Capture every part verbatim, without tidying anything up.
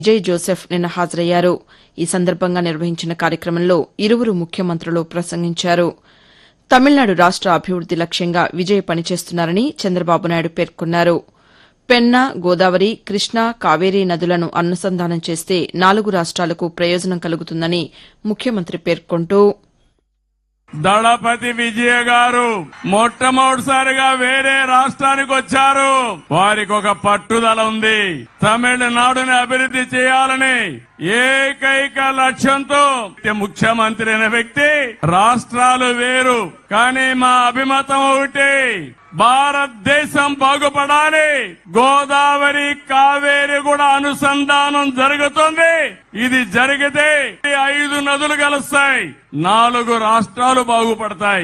Vijay Joseph నిన్న హాజరయ్యారు. ఈ సందర్భంగా నిర్వహించిన కార్యక్రమంలో ఇరువురు ముఖ్యమంత్రులు ప్రసంగించారు. తమిళనాడు రాష్ట అభివృద్ది లక్ష్యంగా విజయ్ పనిచేస్తున్నారని చంద్రబాబు నాయుడు పేర్కొన్నారు. పెన్నా, గోదావరి, కృష్ణా, కావేరీ నదులను అనుసంధానం చేస్తే నాలుగు రాష్ట్రాలకు ప్రయోజనం కలుగుతుందని ముఖ్యమంత్రి పేర్కొంటూ దళపతి విజయ గారు మొట్టమొదటిసారిగా వేరే రాష్ట్రానికి వచ్చారు. వారికి ఒక పట్టుదల ఉంది. తమిళనాడుని అభివృద్ది చేయాలని ఏకైక లక్ష్యంతో ముఖ్యమంత్రి అయిన వ్యక్తి. రాష్ట్రాలు వేరు, కానీ మా అభిమతం ఒకటి, భారతదేశం బాగుపడాలి. గోదావరి, కావేరి కూడా అనుసంధానం జరుగుతుంది. ఇది జరిగితే ఐదు నదులు కలుస్తాయి, నాలుగు రాష్ట్రాలు బాగుపడతాయి.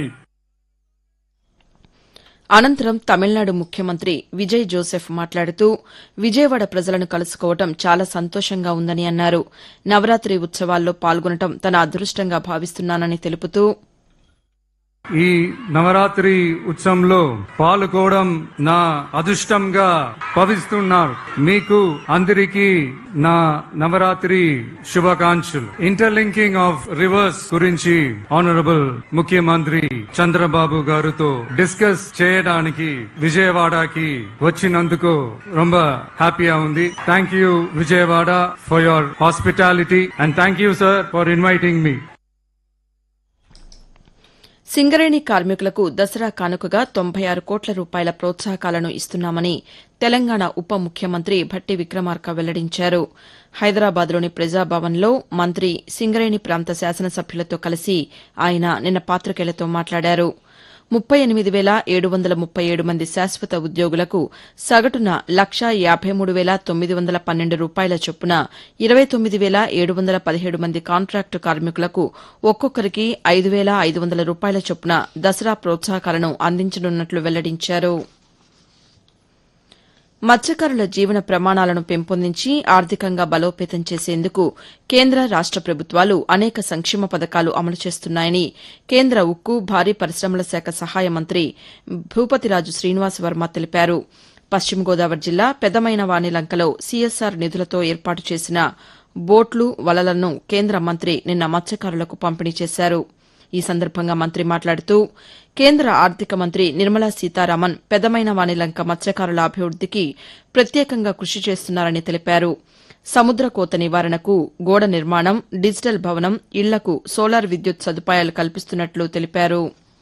అనంతరం తమిళనాడు ముఖ్యమంత్రి విజయ్ జోసెఫ్ మాట్లాడుతూ విజయవాడ ప్రజలను కలుసుకోవడం చాలా సంతోషంగా ఉందని అన్నారు. నవరాత్రి ఉత్సవాల్లో పాల్గొనడం తన అదృష్టంగా భావిస్తున్నానని తెలుపుతూ ఈ నవరాత్రి ఉత్సవంలో పాల్గొనడం నా అదృష్టంగా భావిస్తున్నారు. మీకు అందరికీ నా నవరాత్రి శుభాకాంక్షలు. ఇంటర్లింకింగ్ ఆఫ్ రివర్స్ గురించి ఆనరబుల్ ముఖ్యమంత్రి చంద్రబాబు గారితో డిస్కస్ చేయడానికి విజయవాడకి వచ్చినందుకు ரொம்ப హ్యాపీగా ఉంది. Thank you Vijayawada for your hospitality and thank you sir for inviting మీ. సింగరేణి కార్మికులకు దసరా కానుకగా తొంభై ఆరు కోట్ల రూపాయల ప్రోత్సాహకాలను ఇస్తున్నామని తెలంగాణ ఉప ముఖ్యమంత్రి భట్టి విక్రమార్క వెల్లడించారు. హైదరాబాద్లోని ప్రజాభవన్లో మంత్రి సింగరేణి ప్రాంత శాసనసభ్యులతో కలిసి ఆయన నిన్న పాతికేయులతో మాట్లాడారు. ముప్పై ఎనిమిది వేల ఏడు వందల ముప్పై ఏడు మంది శాశ్వత ఉద్యోగులకు సగటున లక్షా యాబై మూడు వేల తొమ్మిది వందల పన్నెండు రూపాయల చొప్పున ఇరవై తొమ్మిది వేల ఏడు వందల పదిహేడు మంది కాంట్రాక్టు కార్మికులకు ఒక్కొక్కరికి ఐదు వేల ఐదు వందల రూపాయల చొప్పున దసరా ప్రోత్సాహకాలను అందించనున్నట్లు వెల్లడించారు. మత్స్యకారుల జీవన ప్రమాణాలను పెంపొందించి ఆర్థికంగా బలోపేతం చేసేందుకు కేంద్ర రాష్ట ప్రభుత్వాలు అనేక సంక్షేమ పథకాలు అమలు చేస్తున్నాయని కేంద్ర ఉక్కు, భారీ పరిశ్రమల శాఖ సహాయ మంత్రి భూపతిరాజు శ్రీనివాసవర్మ తెలిపారు. పశ్చిమ గోదావరి జిల్లా పెదమైనవాని లంకలో సీఎస్ఆర్ నిధులతో ఏర్పాటు చేసిన బోట్లు, వలలను కేంద్ర మంత్రి నిన్న మత్స్యకారులకు పంపిణీ చేశారు. ఈ సందర్భంగా మంత్రి మాట్లాడుతూ కేంద్ర ఆర్థిక మంత్రి నిర్మలా సీతారామన్ పెదమైనవాని లంక మత్స్యకారుల అభివృద్దికి ప్రత్యేకంగా కృషి చేస్తున్నారని తెలిపారు. సముద్ర కోత నివారణకు గోడ నిర్మాణం, డిజిటల్ భవనం, ఇళ్లకు సోలార్ విద్యుత్ సదుపాయాలు కల్పిస్తున్నట్లు తెలిపారు.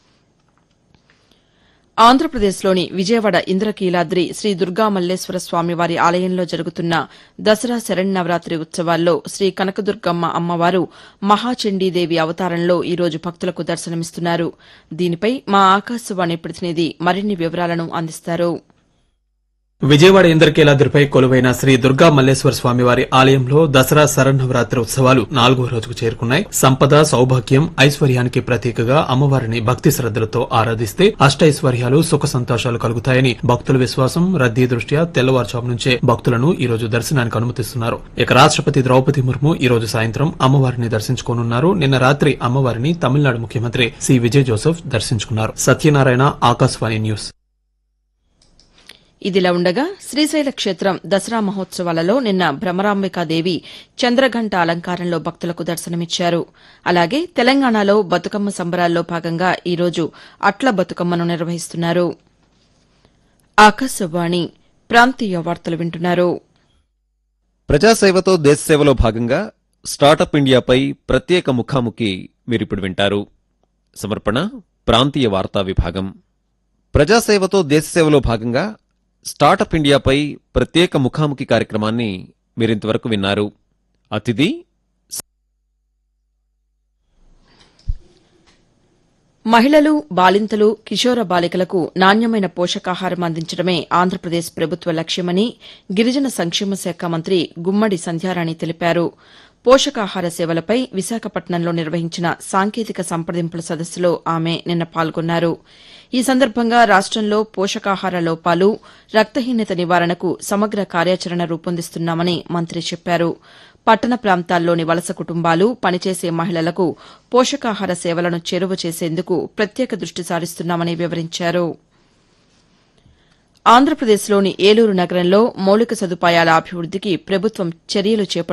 ఆంధ్రప్రదేశ్లోని విజయవాడ ఇంద్రకీలాద్రి శ్రీ దుర్గా మల్లేశ్వర స్వామివారి ఆలయంలో జరుగుతున్న దసరా శరన్నవరాత్రి ఉత్సవాల్లో శ్రీ కనకదుర్గమ్మ అమ్మవారు మహాచండీదేవి అవతారంలో ఈరోజు భక్తులకు దర్శనమిస్తున్నారు. దీనిపై మా ఆకాశవాణి ప్రతినిధి మరిన్ని వివరాలను అందిస్తారు. విజయవాడ ఇంద్రకీలాద్రిపై కొలువైన శ్రీ దుర్గా మల్లేశ్వర స్వామివారి ఆలయంలో దసరా శరన్నవరాత్రి ఉత్సవాలు నాలుగో రోజుకు చేరుకున్నాయి. సంపద, సౌభాగ్యం, ఐశ్వర్యానికి ప్రతీకగా అమ్మవారిని భక్తి శ్రద్దలతో ఆరాధిస్తే అష్టైశ్వర్యాలు, సుఖ సంతోషాలు కలుగుతాయని భక్తుల విశ్వాసం. రద్దీ దృష్ట్యా తెల్లవారుజాము నుంచే భక్తులను ఈ రోజు దర్శనానికి అనుమతిస్తున్నారు. ఇక రాష్టపతి ద్రౌపది ముర్ము ఈ రోజు సాయంత్రం అమ్మవారిని దర్శించుకోనున్నారు. నిన్న రాత్రి అమ్మవారిని తమిళనాడు ముఖ్యమంత్రి సి విజయ్ జోసెఫ్ దర్శించుకున్నారు. సత్యనారాయణ, ఆకాశవాణి న్యూస్. ఇదిలా ఉండగా శ్రీశైల క్షేత్రం దసరా మహోత్సవాలలో నిన్న భ్రమరాంబికాదేవి చంద్రఘంట అలంకారంలో భక్తులకు దర్శనమిచ్చారు. అలాగే తెలంగాణలో బతుకమ్మ సంబరాల్లో భాగంగా ఈరోజు అట్ల బతుకమ్మను నిర్వహిస్తున్నారు. ఆకాశవాణి ప్రాంతీయ వార్తలు వింటున్నారు. ప్రజాసేవతో దేశసేవలో భాగంగా స్టార్టప్ ఇండియాపై ప్రత్యేక ముఖాముఖి మీరిప్పుడు వింటారు. సమర్పణ ప్రాంతీయ వార్తా విభాగం. ప్రజాసేవతో దేశసేవలో భాగంగా స్టార్టప్ ఇండియాపై ప్రత్యేక ముఖాముఖి కార్యక్రమాన్ని మీరింతవరకు విన్నారు. అతిథి మహిళలు, బాలింతలు, కిషోర బాలికలకు నాణ్యమైన పోషకాహారం అందించడమే ఆంధ్రప్రదేశ్ ప్రభుత్వ లక్ష్యమని గిరిజన సంక్షేమ శాఖ మంత్రి గుమ్మడి సంధ్యారాణి తెలిపారు. పోషకాహార సేవలపై విశాఖపట్నంలో నిర్వహించిన సాంకేతిక సంప్రదింపుల సదస్సులో ఆమె నిన్న పాల్గొన్నారు. ఈ సందర్భంగా రాష్టంలో పోషకాహార లోపాలు, రక్తహీనత నివారణకు సమగ్ర కార్యాచరణ రూపొందిస్తున్నామని మంత్రి చెప్పారు. పట్టణ ప్రాంతాల్లోని వలస కుటుంబాలు, పనిచేసే మహిళలకు పోషకాహార సేవలను చేరువ చేసేందుకు ప్రత్యేక దృష్టి సారిస్తున్నామని వివరించారు. ఆంధ్రప్రదేశ్లోని ఏలూరు నగరంలో మౌలిక సదుపాయాల అభివృద్దికి ప్రభుత్వం చర్యలు చేపడుతోందని